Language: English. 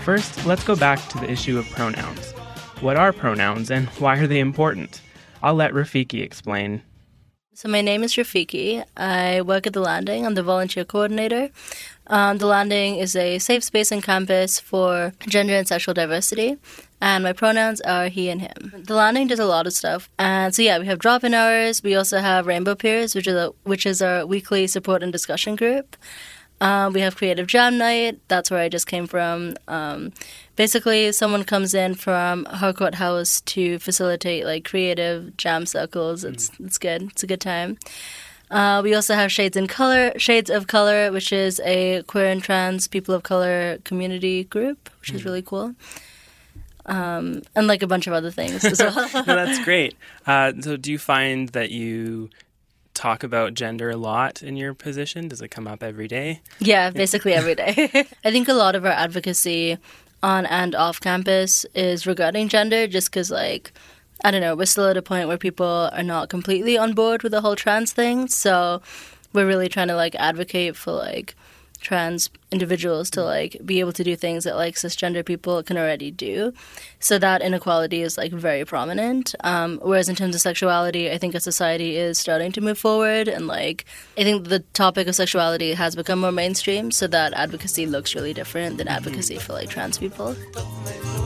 first, let's go back to the issue of pronouns. What are pronouns and why are they important? I'll let Rafiki explain. So my name is Rafiki. I work at The Landing. I'm the volunteer coordinator. The Landing is a safe space on campus for gender and sexual diversity, and my pronouns are he and him. The Landing does a lot of stuff, and so we have drop-in hours. We also have Rainbow Peers, which is our weekly support and discussion group. We have Creative Jam Night. That's where I just came from. Basically, someone comes in from Harcourt House to facilitate like creative jam circles. It's good. It's a good time. We also have Shades of Color, which is a queer and trans people of color community group, which is really cool. And like a bunch of other things as well. No, that's great. So do you find that you talk about gender a lot in your position? Does it come up every day? Yeah, basically every day. I think a lot of our advocacy on and off campus is regarding gender just because, like, I don't know, we're still at a point where people are not completely on board with the whole trans thing. So we're really trying to, like, advocate for, like, trans individuals to, like, be able to do things that, like, cisgender people can already do. So that inequality is, like, very prominent. Whereas in terms of sexuality, I think a society is starting to move forward. And, like, I think the topic of sexuality has become more mainstream. So that advocacy looks really different than advocacy for, like, trans people.